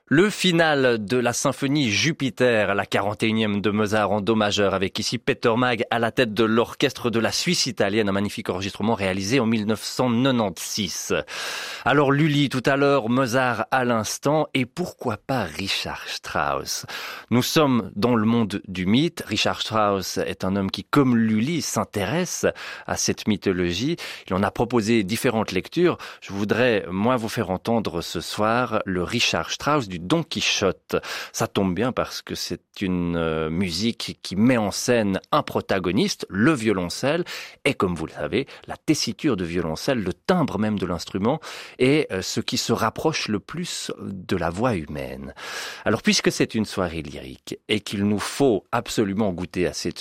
Le final de la symphonie Jupiter, la 41e de Mozart en do majeur, avec ici Peter Maag à la tête de l'orchestre de la Suisse italienne, un magnifique enregistrement réalisé en 1996. Alors Lully tout à l'heure, Mozart à l'instant, et pourquoi pas Richard Strauss? Nous sommes dans le monde du mythe. Richard Strauss est un homme qui, comme Lully, s'intéresse à cette mythologie. Il en a proposé différentes lectures. Je voudrais, moi, vous faire entendre ce soir le Richard Strauss du Don Quichotte. Ça tombe bien parce que c'est une musique qui met en scène un protagoniste, le violoncelle, et comme vous le savez, la tessiture de violoncelle, le timbre même de l'instrument, est ce qui se rapproche le plus de la voix humaine. Alors puisque c'est une soirée lyrique et qu'il nous faut absolument goûter à cette